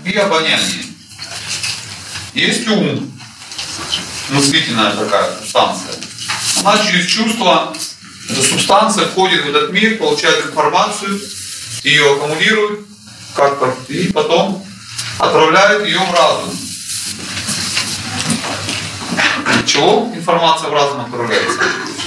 и обоняние. Есть ум, мыслительная такая субстанция. Она через чувства, эта субстанция входит в этот мир, получает информацию, ее аккумулирует как-то, и потом отправляет ее в разум. От чего информация в разум отправляется?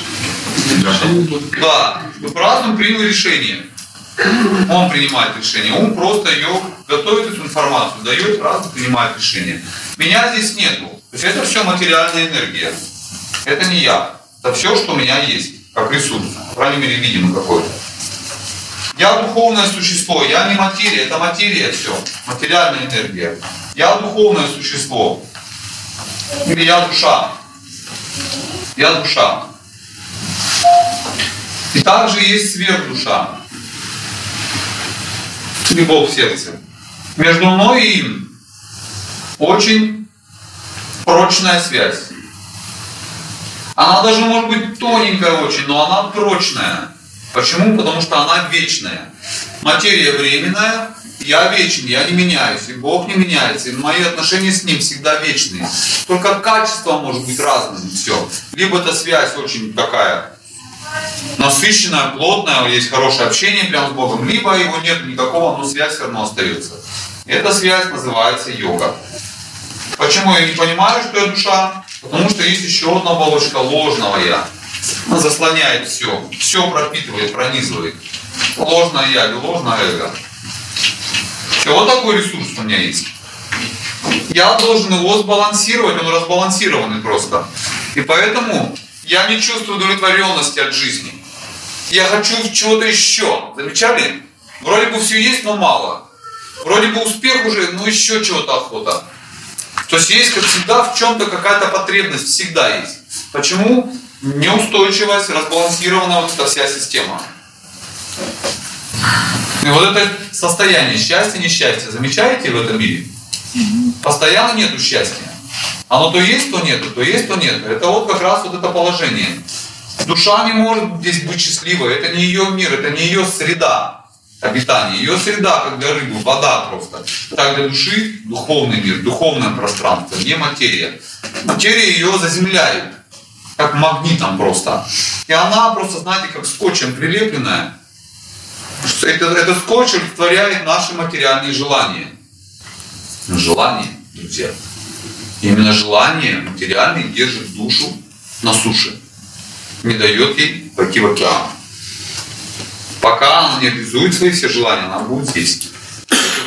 Да, чтобы разум принял решение. Он принимает решение. Ум просто ее готовит, эту информацию, дает, разум принимает решение. Меня здесь нету. То есть это все материальная энергия. Это не я. Это все, что у меня есть, как ресурс. По крайней мере, видимо какой-то. Я духовное существо, я не материя, это материя все. Материальная энергия. Я духовное существо. Или я душа. Я душа. И также есть сверхдуша. Или Бог в сердце. Между мной и им очень прочная связь. Она даже может быть тоненькая очень, но она прочная. Почему? Потому что она вечная. Материя временная, я вечен, я не меняюсь, и Бог не меняется, и мои отношения с Ним всегда вечные. Только качество может быть разным, все. Либо эта связь очень такая насыщенная, плотная, есть хорошее общение прямо с Богом, либо его нет никакого, но связь все равно остается. Эта связь называется йога. Почему я не понимаю, что я душа? Потому что есть еще одна оболочка ложного я. Она заслоняет все, все пропитывает, пронизывает. Ложное я или ложное эго. Все, вот такой ресурс у меня есть. Я должен его сбалансировать, он разбалансированный просто. И поэтому я не чувствую удовлетворенности от жизни. Я хочу чего-то еще. Замечали? Вроде бы все есть, но мало. Вроде бы успех уже, но еще чего-то охота. То есть есть, как всегда, в чем-то какая-то потребность, всегда есть. Почему? Неустойчивость, разбалансирована вот эта вся система. И вот это состояние счастья, несчастья, замечаете в этом мире? Постоянно нету счастья. Оно то есть, то нету, то есть, то нету. Это вот как раз вот это положение. Душа не может здесь быть счастливой, это не ее мир, это не ее среда обитания. Ее среда, как для рыбы, вода просто. Так для души духовный мир, духовное пространство, не материя. Материя ее заземляет, как магнитом просто. И она просто, знаете, как скотчем прилепленная. Этот скотч олицетворяет наши материальные желания. Желание, друзья. Именно желание материальное держит душу на суше. Не дает ей пойти в океан. Пока она не реализует свои все желания, она будет здесь.